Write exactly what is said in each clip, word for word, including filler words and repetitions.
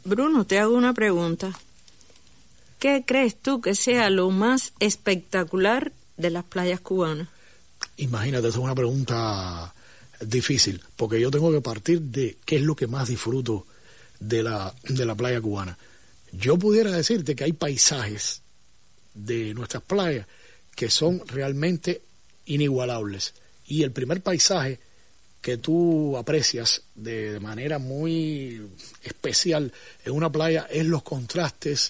Bruno, te hago una pregunta. ¿Qué crees tú que sea lo más espectacular de las playas cubanas? Imagínate, esa es una pregunta difícil, porque yo tengo que partir de qué es lo que más disfruto de la, de la playa cubana. Yo pudiera decirte que hay paisajes de nuestras playas que son realmente inigualables. Y el primer paisaje que tú aprecias de, de manera muy especial en una playa es los contrastes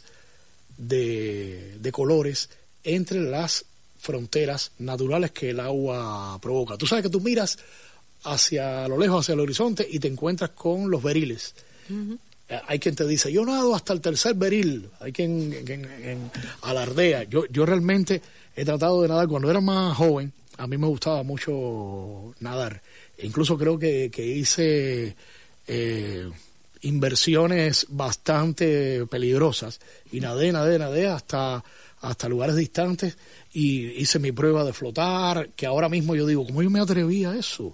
de, de colores entre las fronteras naturales que el agua provoca. Tú sabes que tú miras hacia lo lejos, hacia el horizonte, y te encuentras con los beriles. Uh-huh. Hay quien te dice, yo nado hasta el tercer beril. Hay quien, quien, quien alardea. Yo, yo realmente he tratado de nadar. Cuando era más joven, a mí me gustaba mucho nadar. Incluso creo que, que hice eh, inversiones bastante peligrosas. Y nadé, nadé, nadé hasta, hasta lugares distantes. Y hice mi prueba de flotar, que ahora mismo yo digo, ¿cómo yo me atreví a eso?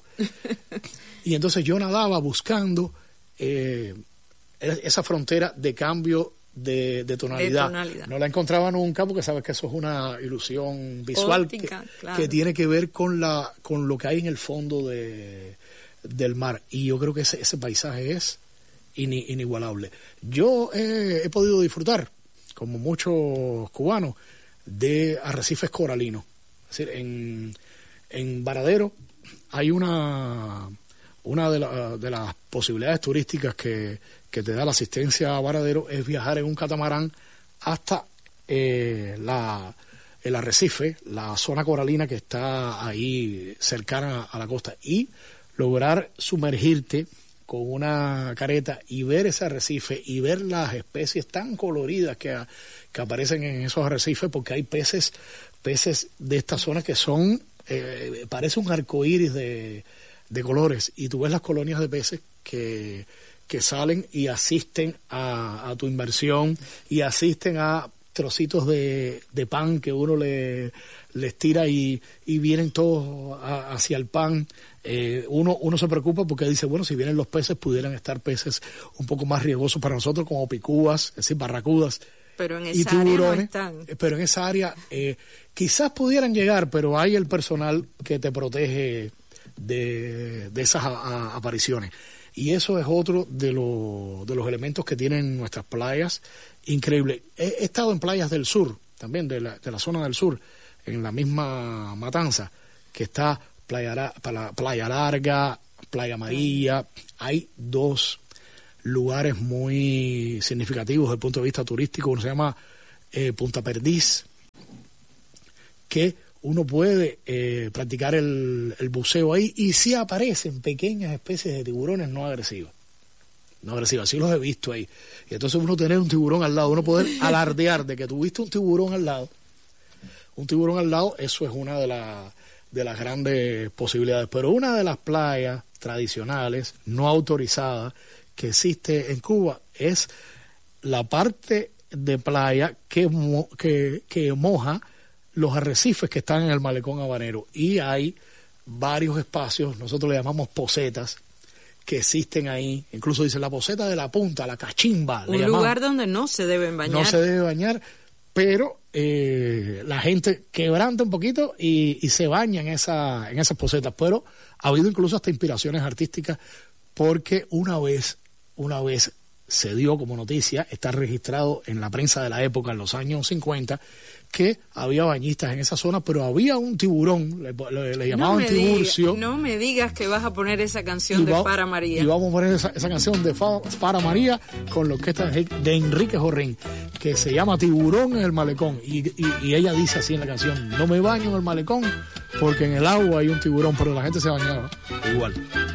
Y entonces yo nadaba buscando Eh, esa frontera de cambio de, de, tonalidad. de tonalidad. No la encontraba nunca porque sabes que eso es una ilusión visual Óptica, que, claro. que tiene que ver con la con lo que hay en el fondo de, del mar. Y yo creo que ese, ese paisaje es in, inigualable. Yo he, he podido disfrutar, como muchos cubanos, de arrecifes coralinos. Es decir, en, en Varadero hay una... Una de, la, de las posibilidades turísticas que, que te da la asistencia a Varadero es viajar en un catamarán hasta eh, la, el arrecife, la zona coralina que está ahí cercana a la costa, y lograr sumergirte con una careta y ver ese arrecife y ver las especies tan coloridas que, que aparecen en esos arrecifes, porque hay peces, peces de esta zona que son, eh, parece un arcoíris de... de colores, y tú ves las colonias de peces que, que salen y asisten a, a tu inmersión, y asisten a trocitos de, de pan que uno le les tira y, y vienen todos a, hacia el pan. Eh, uno, uno se preocupa porque dice, bueno, si vienen los peces, pudieran estar peces un poco más riesgosos para nosotros, como picúas, es decir, barracudas. Pero en esa y tiburones, área no están. Pero en esa área eh, quizás pudieran llegar, pero hay el personal que te protege de, de esas a, a, apariciones. Y eso es otro de, lo, de los elementos que tienen nuestras playas, increíble. He, he estado en playas del sur, también de la, de la zona del sur, en la misma Matanza, que está Playa, Playa Larga, Playa Amarilla. Hay dos lugares muy significativos desde el punto de vista turístico. Uno se llama eh, Punta Perdiz, que uno puede eh, practicar el, el buceo ahí, y sí aparecen pequeñas especies de tiburones no agresivas. No agresivas, sí los he visto ahí. Y entonces uno tener un tiburón al lado, uno poder alardear de que tuviste un tiburón al lado, un tiburón al lado, eso es una de, la, de las grandes posibilidades. Pero una de las playas tradicionales, no autorizadas, que existe en Cuba, es la parte de playa que, mo, que, que moja los arrecifes que están en el malecón habanero, y hay varios espacios, nosotros le llamamos posetas, que existen ahí. Incluso dice la poseta de la punta, la cachimba. Un lugar donde no se deben bañar. No se debe bañar, pero eh, la gente quebranta un poquito y, y se baña en, esa, en esas posetas. Pero ha habido incluso hasta inspiraciones artísticas, porque una vez, una vez se dio como noticia, está registrado en la prensa de la época, en los años cincuenta, que había bañistas en esa zona, pero había un tiburón, le, le, le llamaban no Tiburcio. Diga, no me digas que vas a poner esa canción de Fara María. Y vamos a poner esa, esa canción de Fa, Fara María con la orquesta de Enrique Jorrín, que se llama Tiburón en el Malecón. Y, y, y ella dice así en la canción, no me baño en el malecón porque en el agua hay un tiburón, pero la gente se bañaba igual.